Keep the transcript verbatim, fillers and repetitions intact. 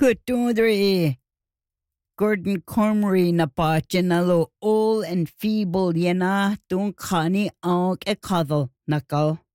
Cutúdra Gordon Cormary na báte na lo all and feeble yena dún cani ag e cadal na gal.